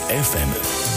FM.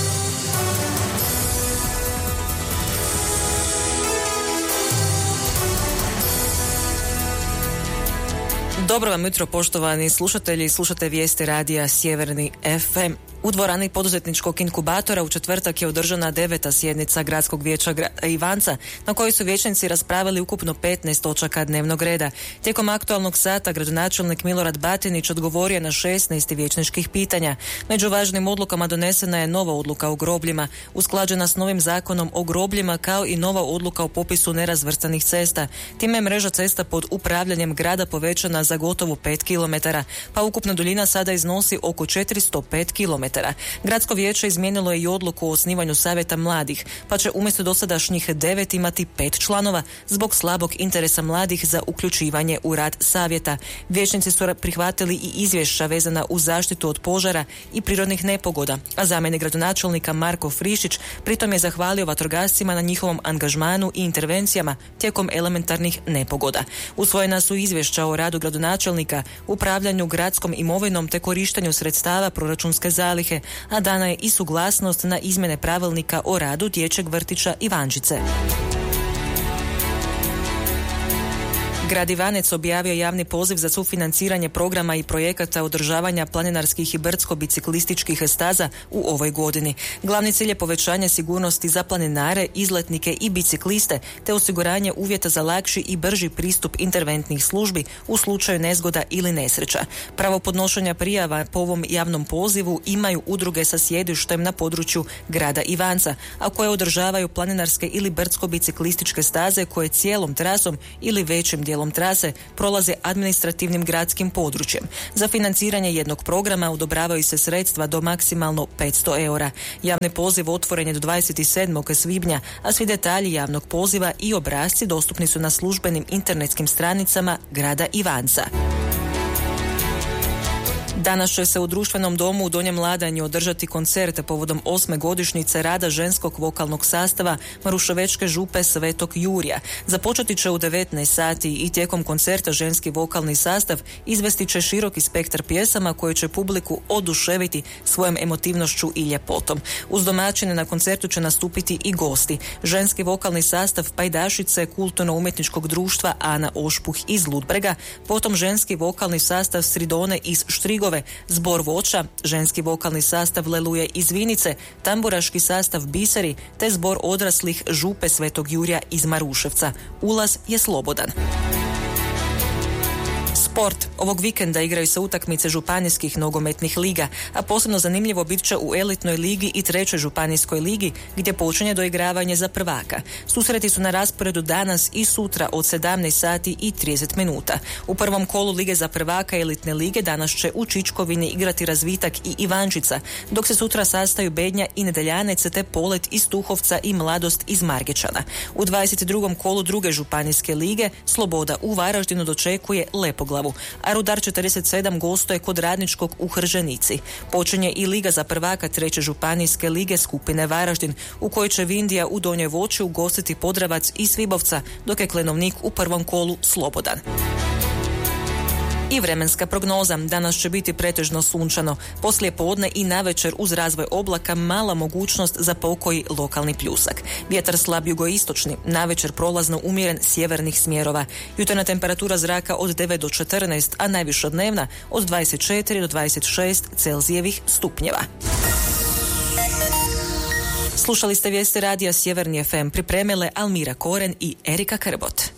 Dobro vam jutro, poštovani slušatelji, slušate vijesti radija Sjeverni FM. U dvorani poduzetničkog inkubatora u četvrtak je održana 9. sjednica Gradskog vijeća Ivanca, na kojoj su vijećnici raspravili ukupno 15 točaka dnevnog reda. Tijekom aktualnog sata gradonačelnik Milorad Batinić odgovorio na 16 vijećničkih pitanja. Među važnim odlukama donesena je nova odluka o grobljima, usklađena s novim zakonom o grobljima, kao i nova odluka o popisu nerazvrstanih cesta. Time je mreža cesta pod upravljanjem grada povećana za gotovo 5 km, pa ukupna duljina sada iznosi oko 405 km. Gradsko vijeće izmijenilo je i odluku o osnivanju savjeta mladih, pa će umjesto dosadašnjih 9 imati 5 članova zbog slabog interesa mladih za uključivanje u rad savjeta. Vijećnici su prihvatili i izvješća vezana uz zaštitu od požara i prirodnih nepogoda, a zamjenik gradonačelnika Marko Frišić pritom je zahvalio vatrogascima na njihovom angažmanu i intervencijama tijekom elementarnih nepogoda. Usvojena su izvješća o radu gradonačelnika, upravljanju gradskom imovinom te korištenju sredstava proračunske zalihe, a dana je i suglasnost na izmjene pravilnika o radu dječjeg vrtića Ivančice. Grad Ivanec objavio javni poziv za sufinanciranje programa i projekata održavanja planinarskih i brdsko-biciklističkih staza u ovoj godini. Glavni cilj je povećanje sigurnosti za planinare, izletnike i bicikliste, te osiguranje uvjeta za lakši i brži pristup interventnih službi u slučaju nezgoda ili nesreća. Pravo podnošenja prijava po ovom javnom pozivu imaju udruge sa sjedištem na području grada Ivanca, a koje održavaju planinarske ili brdsko-biciklističke staze koje cijelom trasom ili većim dijelom trase prolaze administrativnim gradskim područjem. Za financiranje jednog programa odobravaju se sredstva do maksimalno 500 eura. Javni poziv otvoren je do 27. svibnja, a svi detalji javnog poziva i obrasci dostupni su na službenim internetskim stranicama grada Ivanca. Danas će se u društvenom domu u Donjem Ladanju održati koncert povodom 8. godišnjice rada ženskog vokalnog sastava Maruševečke župe Svetog Jurija. Započeti će u 19 sati i tijekom koncerta ženski vokalni sastav izvesti će široki spektar pjesama koje će publiku oduševiti svojom emotivnošću i ljepotom. Uz domaćine na koncertu će nastupiti i gosti. Ženski vokalni sastav Pajdašice kulturno-umjetničkog društva Ana Ošpuh iz Ludbrega, potom ženski vokalni sastav Sridone iz Štrigove, Zbor voća, ženski vokalni sastav Leluje iz Vinice, tamburaški sastav Biseri te zbor odraslih župe Svetog Jurija iz Maruševca. Ulaz je slobodan. Sport. Ovog vikenda igraju se utakmice županijskih nogometnih liga, a posebno zanimljivo bit će u elitnoj ligi i 3. županijskoj ligi, gdje počinje doigravanje za prvaka. Susreti su na rasporedu danas i sutra od 17 sati i 30 minuta. U prvom kolu lige za prvaka elitne lige danas će u Čičkovini igrati Razvitak i Ivančica, dok se sutra sastaju Bednja i Nedeljanec te Polet iz Tuhovca i Mladost iz Margečana. U 22. kolu druge županijske lige Sloboda u Varaždinu dočekuje Lepoglavu, a Rudar 47 gostuje kod Radničkog u Hrženici. Počinje i liga za prvaka 3. županijske lige skupine Varaždin, u kojoj će Vindija u Donjoj Voći ugostiti Podravac i Svibovca, dok je Klenovnik u prvom kolu slobodan. I vremenska prognoza. Danas će biti pretežno sunčano. Poslije podne i navečer uz razvoj oblaka mala mogućnost za pokoji lokalni pljusak. Vjetar slab jugoistočni, navečer prolazno umjeren sjevernih smjerova. Jutarnja temperatura zraka od 9 do 14, a najviša dnevna od 24 do 26 Celzijevih stupnjeva. Slušali ste vijesti radija Sjeverni FM, pripremile Almira Koren i Erika Krbot.